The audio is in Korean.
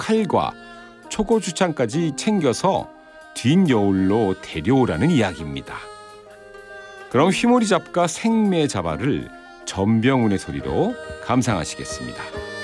칼과 초고추장까지 챙겨서 뒷여울로 데려오라는 이야기입니다. 그럼 휘모리 잡과 생매 잡아를 전병훈의 소리로 감상하시겠습니다.